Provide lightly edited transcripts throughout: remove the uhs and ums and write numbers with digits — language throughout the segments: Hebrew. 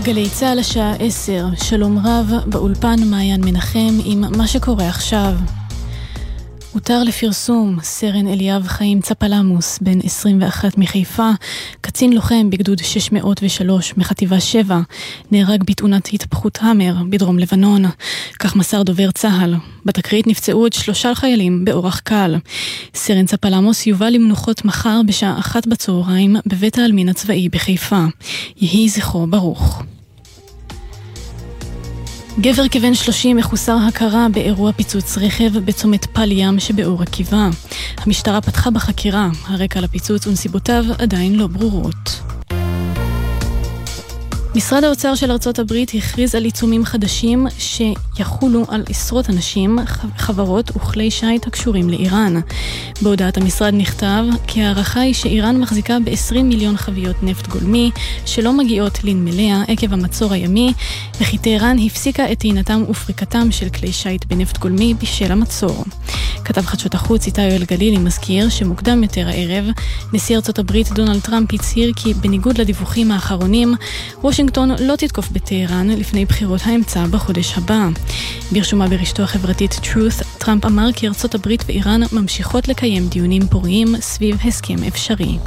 גלי צהל השעה 10, שלום רב, באולפן מעיין מנחם עם מה שקורה עכשיו. הותר לפרסום, סרן אליאב חיים צפלמוס, בן 21 מחיפה, קצין לוחם בגדוד 603 מחטיבה 7, נהרג בתאונת התהפכות המר בדרום לבנון. כך מסר דובר צהל. בתקרית נפצעו עוד 3 חיילים באורח קל. סרן צפלמוס יובא למנוחות מחר בשעה 1 בצהריים בבית העלמין הצבאי בחיפה. יהי זכרו ברוך. גבר כבן 30 מחוסר הכרה באירוע פיצוץ רכב בצומת פל ים שבאור עקיבא. המשטרה פתחה בחקירה, הרקע לפיצוץ ונסיבותיו עדיין לא ברורות. משרד האוצר של ארצות הברית הכריז על עיצומים חדשים שיחולו על עשרות אנשים, חברות וכלי שיט הקשורים לאיראן. בהודעת המשרד נכתב כי הערכה היא שאיראן מחזיקה ב-20 מיליון חביות נפט גולמי שלא מגיעות לנמליה עקב המצור הימי, וכי טהרן הפסיקה את טעינתם ופריקתם של כלי שיט בנפט גולמי בשל המצור. כתב חדשות החוץ איתי יואל גלילי מזכיר שמוקדם יותר הערב נשיא ארצות הברית דונלד טראמפ הצהיר כי בניגוד לדיווחים האחרונים וושינגטון לא תתקוף בטהרן לפני בחירות האמצע בחודש הבא. ברשומה ברשתו החברתית Truth, טראמפ אמר כי ארצות הברית ואיראן ממשיכות לקיים דיונים פוריים סביב הסכם אפשרי.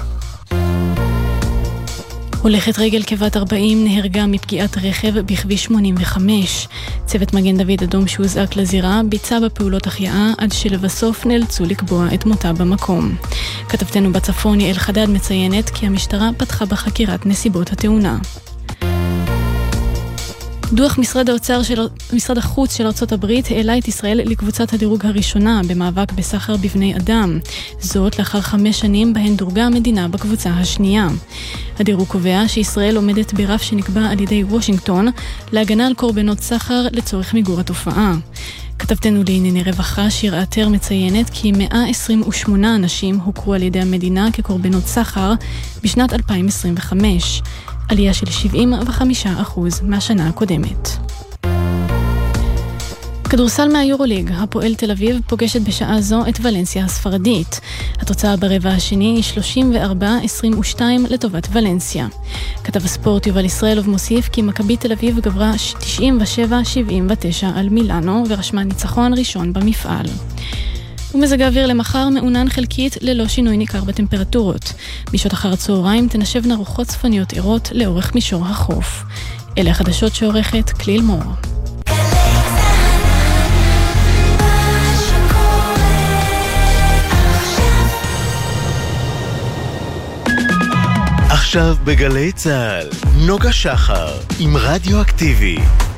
הולכת רגל כבת 40 נהרגה מפגיעת רכב בכביש 85. צוות מגן דוד אדום שהוזעק לזירה ביצע בפעולות החייאה עד שלבסוף נאלצו לקבוע את מותה במקום. כתבתנו בצפון יעל חדד מציינת כי המשטרה פתחה בחקירת נסיבות התאונה. דוח משרד החוץ של ארצות הברית העלה את ישראל לקבוצת הדירוג הראשונה במאבק בסחר בבני אדם. זאת לאחר 5 שנים בהן דורגה המדינה בקבוצה השנייה. הדירוג קובע שישראל עומדת ברף שנקבע על ידי וושינגטון להגנה על קורבנות סחר לצורך מיגור התופעה. כתבתנו לענייני רווחה שיר עטר מציינת כי 128 אנשים הוכרו על ידי המדינה כקורבנות סחר בשנת 2025. עלייה של 75% מהשנה הקודמת. כדורסל מהיורוליג, הפועל תל אביב פוגשת בשעה זו את ולנסיה הספרדית. התוצאה ברבע השני היא 34-22 לטובת ולנסיה. כתב הספורט יובל ישראלוב מוסיף כי מכבי תל אביב גברה 97-79 על מילאנו ורשמה ניצחון ראשון במפעל. ומזג האוויר למחר מעונן חלקית ללא שינוי ניכר בטמפרטורות. בשעות אחר הצהריים תנשבנה רוחות צפוניות עירות לאורך מישור החוף. אלה החדשות שעורכת כליל מור. עכשיו בגלי צהל, נוגה שחר עם רדיו אקטיבי.